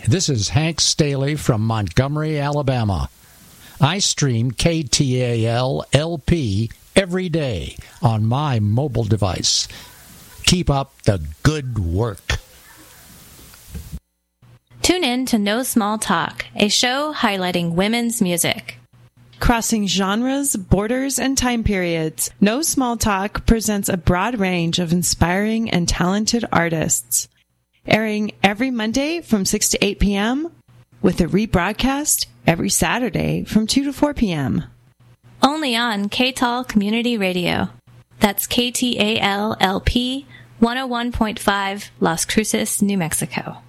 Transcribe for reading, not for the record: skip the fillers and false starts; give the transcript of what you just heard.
This is Hank Staley from Montgomery, Alabama. I stream KTAL-LP every day on my mobile device. Keep up the good work. Tune in to No Small Talk, a show highlighting women's music. Crossing genres, borders, and time periods, No Small Talk presents a broad range of inspiring and talented artists. Airing every Monday from 6 to 8 p.m., with a rebroadcast every Saturday from 2 to 4 p.m. Only on KTAL Community Radio. That's KTAL-LP 101.5 Las Cruces, New Mexico.